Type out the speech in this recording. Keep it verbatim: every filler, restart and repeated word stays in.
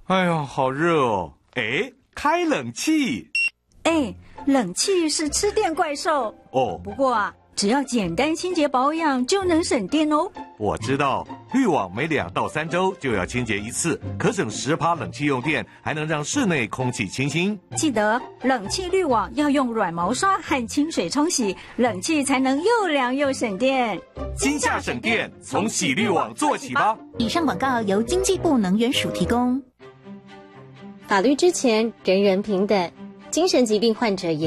哎呀，好热哦！哎，开冷气。 哎，冷气是吃电怪兽哦。 不过啊，只要简单清洁保养就能省电哦。 我知道，滤网每两到三周就要清洁一次，可省十趴冷气用电，还能让室内空气清新。 记得冷气滤网要用软毛刷和清水冲洗，冷气才能又凉又省电。 今夏省电，从洗滤网做起吧。 以上广告由经济部能源署提供。 法律之前人人平等，精神疾病患者也